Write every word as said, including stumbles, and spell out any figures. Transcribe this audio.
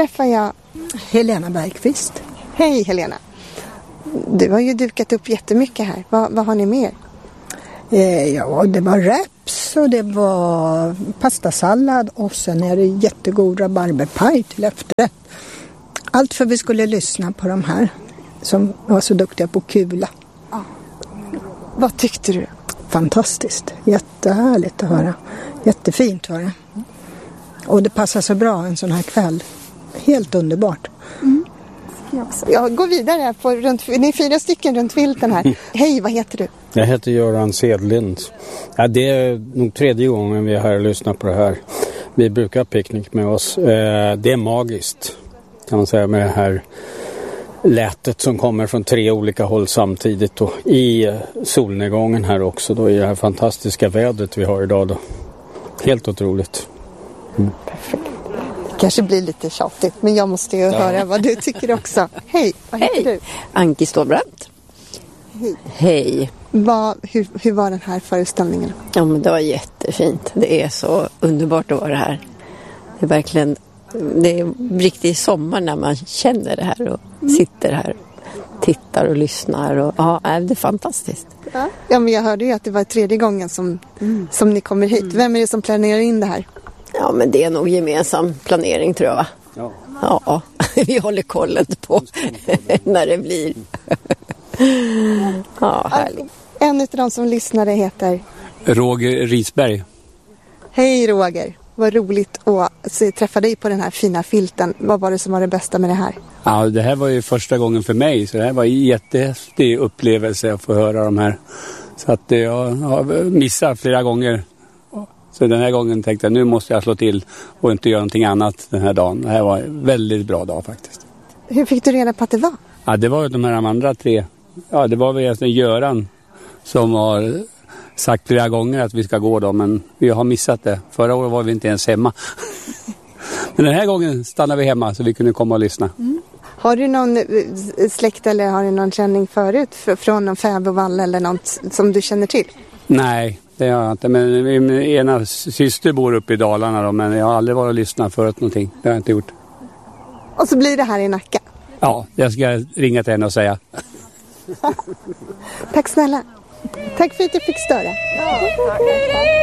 träffar jag Helena Bergqvist. Hej Helena. Du har ju dukat upp jättemycket här. Vad, vad har ni mer? Eh, ja, det var reps och det var pastasallad och sen är det jättegod rabarberpaj till efterrätt. Allt för vi skulle lyssna på de här som var så duktiga på kula. Ja. Vad tyckte du? Fantastiskt. Jättehärligt att höra. Jättefint var det. Och det passar så bra en sån här kväll. Helt underbart. Mm. Jag går vidare här på runt, ni är fyra stycken runt vilten här. Mm. Hej, vad heter du? Jag heter Göran Sedlind. Ja, det är nog tredje gången vi är här och lyssnar på det här. Vi brukar ha picknick med oss. Det är magiskt, kan man säga, med det här lätet som kommer från tre olika håll samtidigt. Och i solnedgången här också då, i det här fantastiska vädret vi har idag då. Helt otroligt. Mm. Perfekt. Kanske blir lite tjatigt, men jag måste ju ja. höra vad du tycker också. Hej, vad heter Hej. du? Anki Ståbrandt. Hej. Hej. Vad, hur, hur var den här föreställningen? Ja, men det var jättefint. Det är så underbart att vara här. Det är verkligen, det är riktigt sommar när man känner det här och mm. sitter här, tittar och lyssnar. Och, ja, det är fantastiskt. Ja. ja, men jag hörde ju att det var tredje gången som, mm. som ni kommer hit. Mm. Vem är det som planerar in det här? Ja, men det är nog gemensam planering, tror jag. Ja, ja vi håller kollen på när det blir. Ja, härligt. En av de som lyssnade heter Roger Risberg. Hej Roger, vad roligt att se, träffa dig på den här fina filten. Vad var det som var det bästa med det här? Ja, det här var ju första gången för mig, så det här var en jättehäftig upplevelse att få höra de här. Så att jag har missat flera gånger. Så den här gången tänkte jag, nu måste jag slå till och inte göra någonting annat den här dagen. Det här var en väldigt bra dag faktiskt. Hur fick du reda på att det var? Ja, det var ju de här andra tre. Ja, det var väl egentligen Göran som har sagt flera gånger att vi ska gå då, men vi har missat det. Förra året var vi inte ens hemma. Men den här gången stannade vi hemma så vi kunde komma och lyssna. Mm. Har du någon släkt eller har du någon känning förut från någon fäbodvall eller något som du känner till? Nej, det har jag inte. Men min ena syster bor uppe i Dalarna då, men jag har aldrig varit och lyssnat förut någonting. Det har jag inte gjort. Och så blir det här i Nacka? Ja, jag ska ringa till henne och säga. Tack snälla. Tack för att jag fick störa. Ja, tack.